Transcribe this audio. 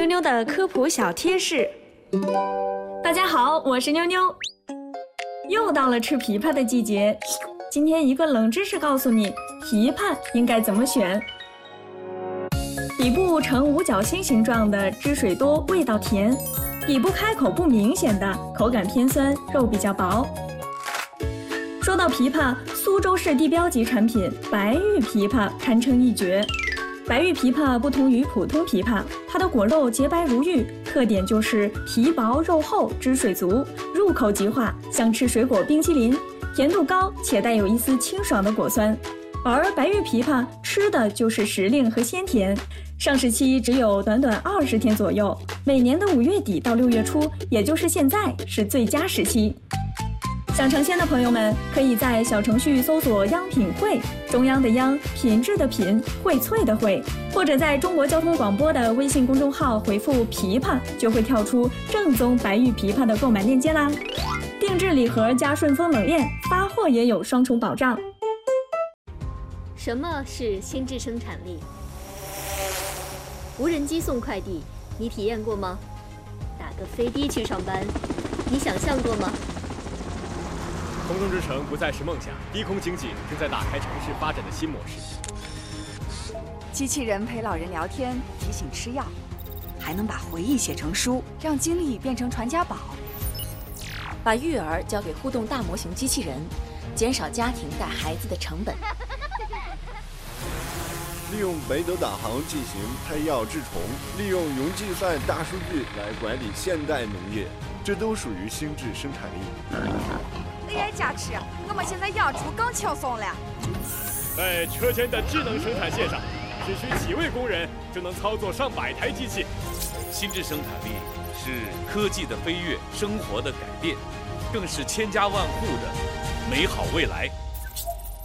妞妞的科普小贴士。大家好，我是妞妞。又到了吃枇杷的季节，今天一个冷知识告诉你，枇杷应该怎么选。底部呈五角星形状的汁水多，味道甜；底部开口不明显的，口感偏酸，肉比较薄。说到枇杷，苏州市地标级产品白玉枇杷堪称一绝。白玉枇杷不同于普通枇杷，它的果肉洁白如玉，特点就是皮薄肉厚，汁水足，入口即化，像吃水果冰淇淋，甜度高且带有一丝清爽的果酸。而白玉枇杷吃的就是时令和鲜甜，上市期只有短短20天左右，每年的5月底到6月初，也就是现在是最佳时期。想尝鲜的朋友们，可以在小程序搜索央品汇，中央的央，品质的品，荟萃的荟，或者在中国交通广播的微信公众号回复枇杷，就会跳出正宗白玉枇杷的购买链接啦。定制礼盒加顺丰冷链，发货也有双重保障。 什么是心智生产力？无人机送快递，你体验过吗？打个飞的去上班，你想象过吗？ 空中之城不再是梦想，低空经济正在打开城市发展的新模式。 机器人陪老人聊天，提醒吃药，还能把回忆写成书，让经历变成传家宝。 把育儿交给互动大模型机器人，减少家庭带孩子的成本。 利用北斗导航进行配药治虫，利用云计算大数据来管理现代农业，这都属于心智生产力。 AI 加持，我们现在养猪更轻松了。 在车间的智能生产线上，只需几位工人就能操作上百台机器。 心智生产力是科技的飞跃，生活的改变，更是千家万户的美好未来。